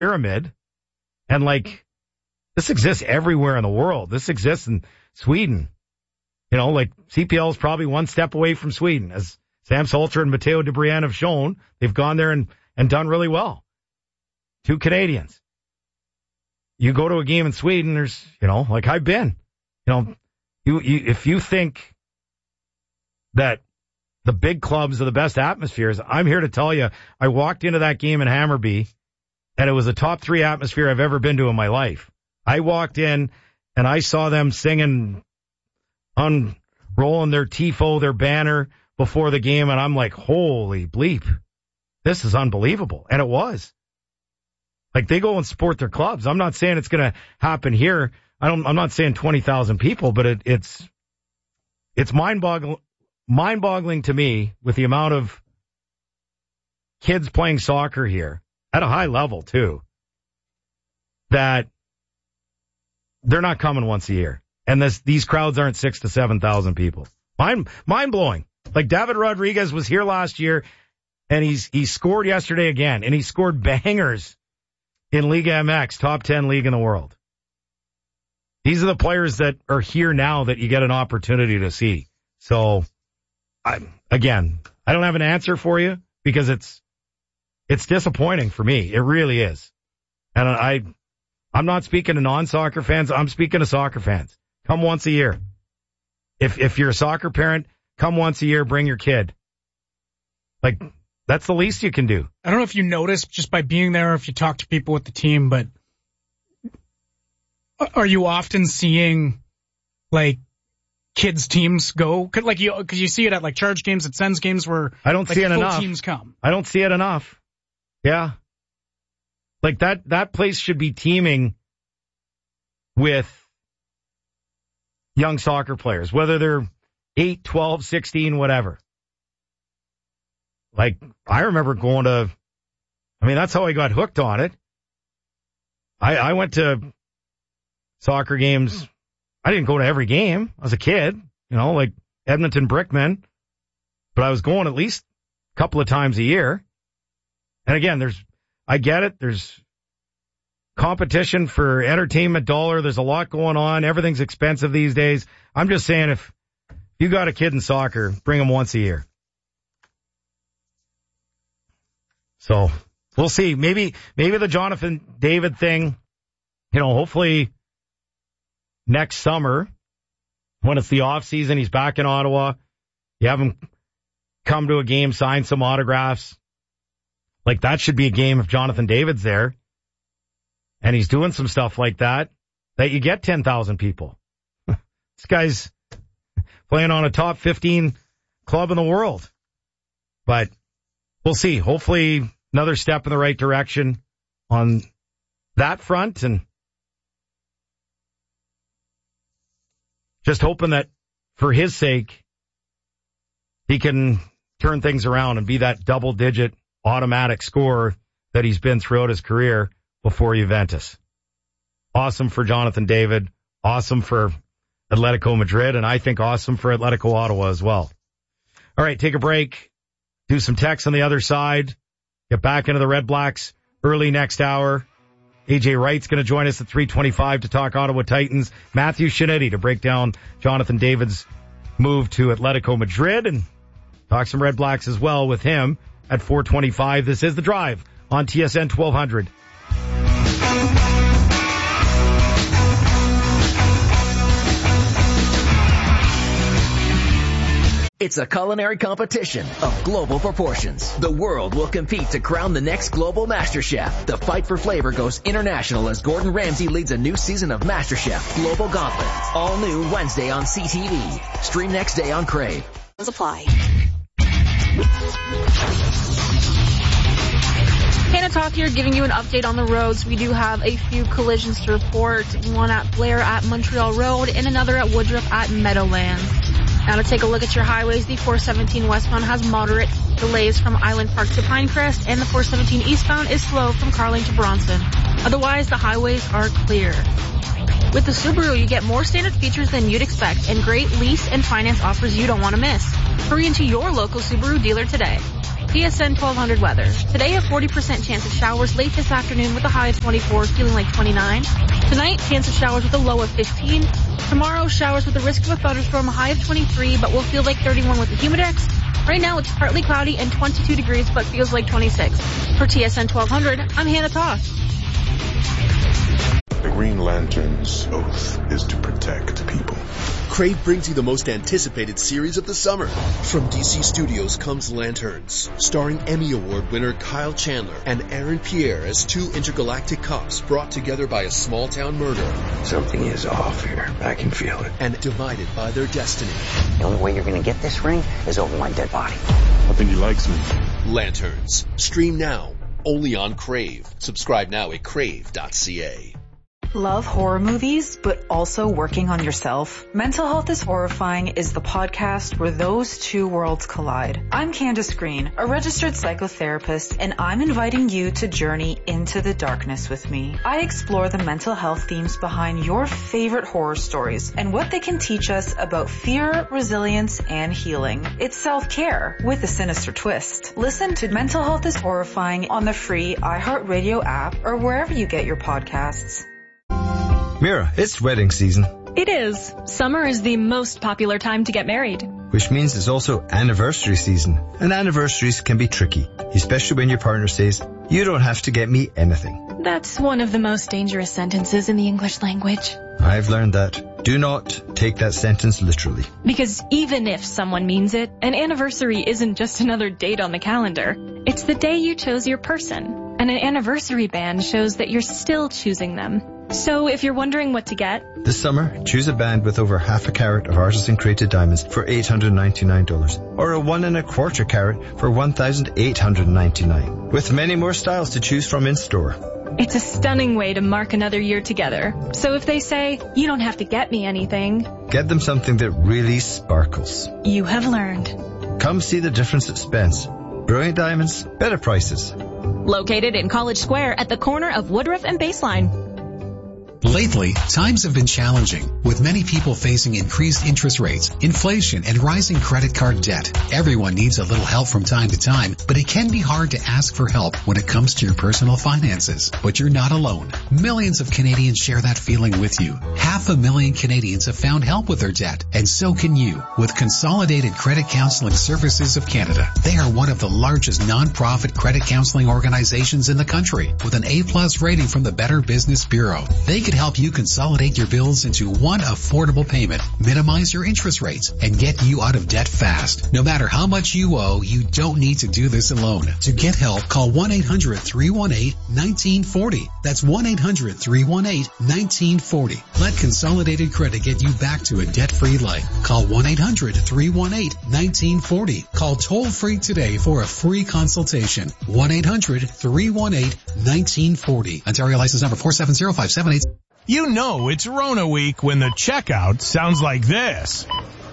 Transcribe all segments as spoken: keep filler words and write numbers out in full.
pyramid. And, like, this exists everywhere in the world. This exists in Sweden. You know, like, C P L is probably one step away from Sweden. As Sam Salter and Matteo de Brienne have shown, they've gone there and, and done really well. Two Canadians. You go to a game in Sweden, there's, you know, like I've been, you know, you, you if you think that the big clubs are the best atmospheres, I'm here to tell you, I walked into that game in Hammarby, and it was a top three atmosphere I've ever been to in my life. I walked in, and I saw them singing, unrolling their tifo, their banner before the game, and I'm like, holy bleep, this is unbelievable. And it was. Like, they go and support their clubs. I'm not saying it's going to happen here. I don't, I'm not saying twenty thousand people, but it, it's, it's mind-boggling, mind-boggling to me with the amount of kids playing soccer here at a high level too, that they're not coming once a year. And this, these crowds aren't six to seven thousand people. Mind, mind-blowing. Like, David Rodriguez was here last year, and he's, he scored yesterday again, and he scored bangers in Liga M X, top ten league in the world. These are the players that are here now that you get an opportunity to see. So, I, again, I don't have an answer for you because it's, it's disappointing for me. It really is. And I, I'm not speaking to non-soccer fans. I'm speaking to soccer fans. Come once a year. If, if you're a soccer parent, come once a year, bring your kid. Like, that's the least you can do. I don't know if you noticed just by being there, or if you talk to people with the team, but are you often seeing, like, kids' teams go? Like, you, because you see it at, like, Charge games, at Sens games where I don't like, see it full enough. Teams come. I don't see it enough. Yeah. Like, that, that place should be teeming with young soccer players, whether they're eight, twelve, sixteen, whatever. Like, I remember going to, I mean, that's how I got hooked on it. I, I went to soccer games. I didn't go to every game. I was a kid, you know, like Edmonton Brickmen, but I was going at least a couple of times a year. And again, there's, I get it. There's competition for entertainment dollar. There's a lot going on. Everything's expensive these days. I'm just saying, if you got a kid in soccer, bring them once a year. So we'll see. Maybe, maybe the Jonathan David thing, you know, hopefully next summer when it's the off season, he's back in Ottawa. You have him come to a game, sign some autographs. Like, that should be a game if Jonathan David's there and he's doing some stuff like that, that you get ten thousand people. This guy's playing on a top fifteen club in the world. But we'll see. Hopefully another step in the right direction on that front, and just hoping that for his sake, he can turn things around and be that double-digit automatic scorer that he's been throughout his career before Juventus. Awesome for Jonathan David. Awesome for Atletico Madrid, and I think awesome for Atletico Ottawa as well. All right, take a break. Do some text on the other side. Get back into the Red Blacks early next hour. A J Wright's going to join us at three twenty-five to talk Ottawa Titans. Matthew Shinetti to break down Jonathan David's move to Atletico Madrid, and talk some Red Blacks as well with him at four twenty-five. This is The Drive on T S N twelve hundred. It's a culinary competition of global proportions. The world will compete to crown the next global master chef. The fight for flavor goes international as Gordon Ramsay leads a new season of MasterChef Global Gauntlet. All new Wednesday on C T V. Stream next day on Crave. Apply. Hannah Toth here, giving you an update on the roads. We do have a few collisions to report. One at Blair at Montreal Road and another at Woodruff at Meadowlands. Now to take a look at your highways, the four seventeen westbound has moderate delays from Island Park to Pinecrest, and the four seventeen eastbound is slow from Carling to Bronson. Otherwise, the highways are clear. With the Subaru, you get more standard features than you'd expect and great lease and finance offers you don't want to miss. Hurry into your local Subaru dealer today. T S N twelve hundred weather. Today, a forty percent chance of showers late this afternoon with a high of twenty-four, feeling like twenty-nine. Tonight, chance of showers with a low of fifteen. Tomorrow, showers with a risk of a thunderstorm, a high of twenty-three, but will feel like thirty-one with the humidex. Right now, it's partly cloudy and twenty-two degrees, but feels like twenty-six. For T S N twelve hundred, I'm Hannah Toss. The Green Lantern's oath is to protect people. Crave brings you the most anticipated series of the summer. From D C Studios comes Lanterns, starring Emmy Award winner Kyle Chandler and Aaron Pierre as two intergalactic cops brought together by a small-town murder. Something is off here. I can feel it. And divided by their destiny. The only way you're going to get this ring is over my dead body. I think he likes me. Lanterns. Stream now. Only on Crave. Subscribe now at crave dot c a. Love horror movies, but also working on yourself? Mental Health is Horrifying is the podcast where those two worlds collide. I'm Candace Green, a registered psychotherapist, and I'm inviting you to journey into the darkness with me. I explore the mental health themes behind your favorite horror stories and what they can teach us about fear, resilience, and healing. It's self-care with a sinister twist. Listen to Mental Health is Horrifying on the free iHeartRadio app or wherever you get your podcasts. Mira, it's wedding season. It is. Summer is the most popular time to get married. Which means it's also anniversary season. And anniversaries can be tricky, especially when your partner says, you don't have to get me anything. That's one of the most dangerous sentences in the English language. I've learned that. Do not take that sentence literally. Because even if someone means it, an anniversary isn't just another date on the calendar. It's the day you chose your person. And an anniversary band shows that you're still choosing them. So if you're wondering what to get, this summer, choose a band with over half a carat of artisan-created diamonds for eight hundred ninety-nine dollars, or a one and a quarter carat for one thousand eight hundred ninety-nine dollars, with many more styles to choose from in store. It's a stunning way to mark another year together. So if they say, you don't have to get me anything, get them something that really sparkles. You have learned. Come see the difference at Spence. Brilliant diamonds, better prices. Located in College Square at the corner of Woodruff and Baseline. Lately, times have been challenging, with many people facing increased interest rates, inflation, and rising credit card debt. Everyone needs a little help from time to time, but it can be hard to ask for help when it comes to your personal finances. But you're not alone. Millions of Canadians share that feeling with you. Half a million Canadians have found help with their debt, and so can you with Consolidated Credit Counseling Services of Canada. They are one of the largest non-profit credit counseling organizations in the country, with an A-plus rating from the Better Business Bureau. They can help you consolidate your bills into one affordable payment, minimize your interest rates, and get you out of debt fast. No matter how much you owe, you don't need to do this alone. To get help, call one eight hundred three one eight one nine four zero. That's one eight hundred three one eight one nine four zero. Let Consolidated Credit get you back to a debt-free life. Call one eight hundred three one eight one nine four zero. Call toll-free today for a free consultation. one eight hundred three one eight one nine four zero. Ontario license number four seven zero five seven eight. You know it's Rona week when the checkout sounds like this.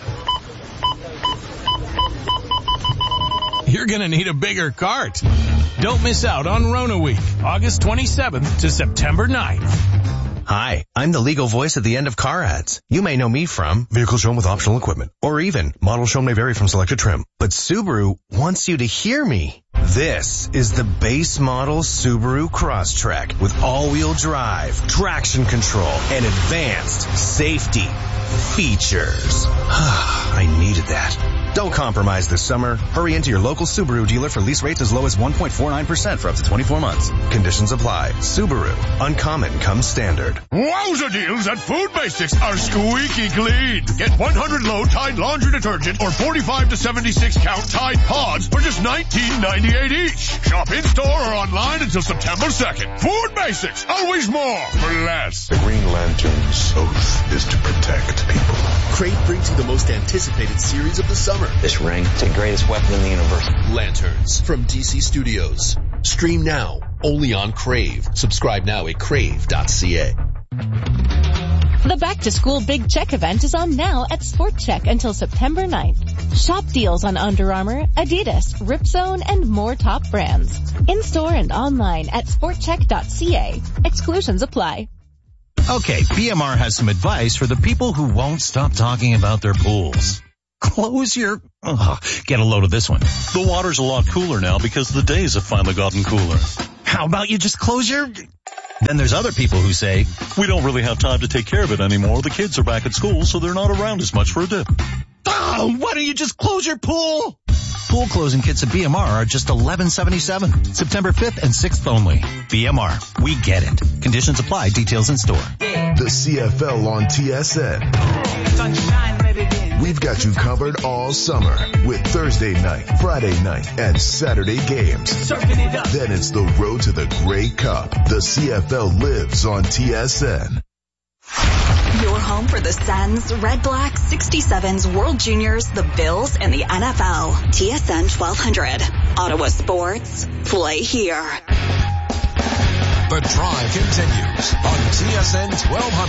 You're gonna need a bigger cart. Don't miss out on Rona week, August twenty-seventh to September ninth. Hi, I'm the legal voice at the end of car ads. You may know me from vehicle shown with optional equipment, or even model shown may vary from selected trim. But Subaru wants you to hear me. This is the base model Subaru Crosstrek with all-wheel drive, traction control, and advanced safety features. I needed that. Don't compromise this summer. Hurry into your local Subaru dealer for lease rates as low as one point four nine percent for up to twenty-four months. Conditions apply. Subaru. Uncommon comes standard. Wowza deals at Food Basics are squeaky clean. Get one hundred load Tide laundry detergent or forty-five to seventy-six count Tide pods for just nineteen ninety-eight each. Shop in-store or online until September second. Food Basics. Always more for less. The Green Lantern's oath is to protect people. Crave brings you the most anticipated series of the summer. This ring, it's the greatest weapon in the universe. Lanterns from D C Studios. Stream now, only on Crave. Subscribe now at crave dot c a. The Back to School Big Check event is on now at Sport Check until September ninth. Shop deals on Under Armour, Adidas, Ripzone, and more top brands. In-store and online at sport check dot c a. Exclusions apply. Okay, B M R has some advice for the people who won't stop talking about their pools. Close your... Ugh, get a load of this one. The water's a lot cooler now because the days have finally gotten cooler. How about you just close your... Then there's other people who say, we don't really have time to take care of it anymore. The kids are back at school, so they're not around as much for a dip. Oh, why don't you just close your pool? Pool closing kits at B M R are just eleven seventy-seven. September fifth and sixth only. B M R, we get it. Conditions apply. Details in store. The C F L on T S N. We've got you covered all summer with Thursday night, Friday night, and Saturday games. Then it's the road to the Grey Cup. The C F L lives on T S N. Your home for the Sens, Red Black, sixty-sevens, World Juniors, the Bills, and the N F L. T S N twelve hundred. Ottawa Sports. Play here. The drive continues on T S N twelve hundred.